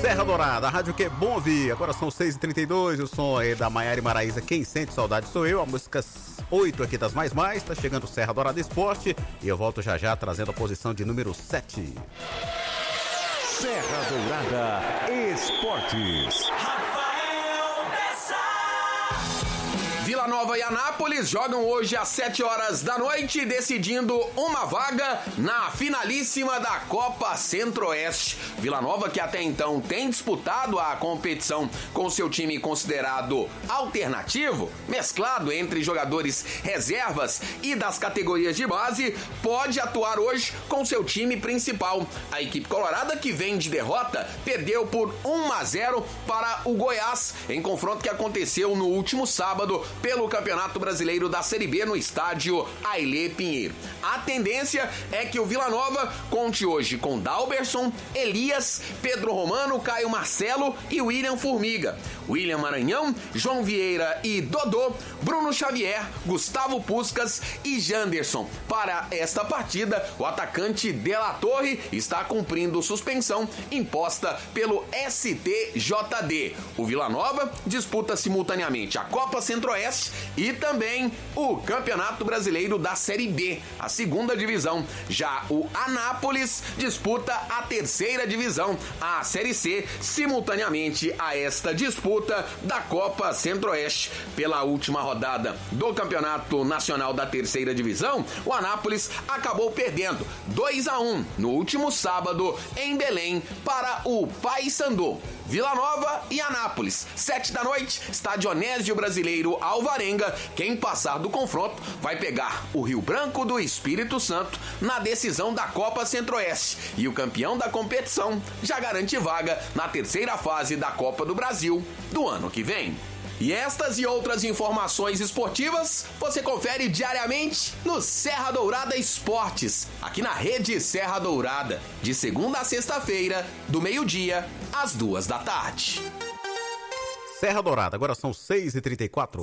Serra Dourada, a rádio que é bom ouvir. Agora são 6h32, o som aí da Maiara e Maraísa, Quem Sente Saudade Sou Eu. A música 8 aqui das Mais. Tá chegando Serra Dourada Esporte e eu volto já já trazendo a posição de número 7. Serra Dourada Esportes. Vila Nova e Anápolis jogam hoje às 7 horas da noite, decidindo uma vaga na finalíssima da Copa Centro-Oeste. Vila Nova, que até então tem disputado a competição com seu time considerado alternativo, mesclado entre jogadores reservas e das categorias de base, pode atuar hoje com seu time principal. A equipe colorada, que vem de derrota, perdeu por 1-0 para o Goiás, em confronto que aconteceu no último sábado pelo Campeonato Brasileiro da Série B no estádio Ailê Pinheiro. A tendência é que o Vila Nova conte hoje com Dalberson, Elias, Pedro Romano, Caio Marcelo e William Formiga, William Maranhão, João Vieira e Dodô, Bruno Xavier, Gustavo Puskás e Janderson. Para esta partida, o atacante De La Torre está cumprindo suspensão imposta pelo STJD. O Vila Nova disputa simultaneamente a Copa Centro-Oeste e também o Campeonato Brasileiro da Série B, a segunda divisão. Já o Anápolis disputa a terceira divisão, a Série C, simultaneamente a esta disputa da Copa Centro-Oeste. Pela última rodada do Campeonato Nacional da terceira divisão, o Anápolis acabou perdendo 2-1 no último sábado em Belém para o Paysandu. Vila Nova e Anápolis, 7 da noite, estádio Onésio Brasileiro Alvarenga. Quem passar do confronto vai pegar o Rio Branco do Espírito Santo na decisão da Copa Centro-Oeste. E o campeão da competição já garante vaga na terceira fase da Copa do Brasil do ano que vem. E estas e outras informações esportivas você confere diariamente no Serra Dourada Esportes, aqui na Rede Serra Dourada, de segunda a sexta-feira, do meio-dia às 2 da tarde. Serra Dourada, agora são 6h34.